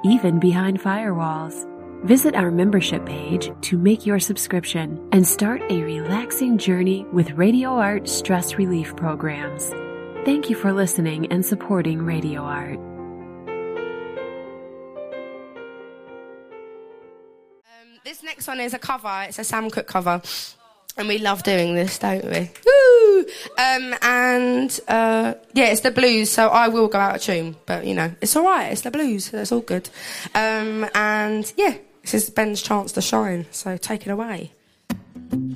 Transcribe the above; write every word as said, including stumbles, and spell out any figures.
even behind firewalls. Visit our membership page to make your subscription and start a relaxing journey with Radio Art stress relief programs. Thank you for listening and supporting Radio Art. Um, this next one is a cover. It's a Sam Cooke cover. And we love doing this, don't we? Woo! Um, and, uh, yeah, it's the blues, so I will go out of tune. But, you know, it's all right. It's the blues, so it's all good. Um, and, yeah, this is Ben's chance to shine, so take it away.